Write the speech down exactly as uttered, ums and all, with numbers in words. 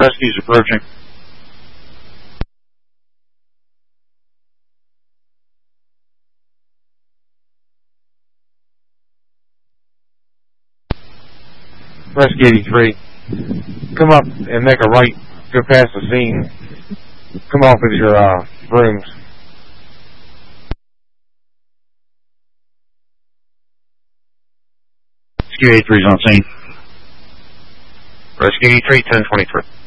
Rescue's approaching. Rescue eighty-three. Come up and make a right. Go past the scene. Come off with your uh, brooms. Rescue eighty-three is on scene. Rescue eighty-three, ten twenty-three.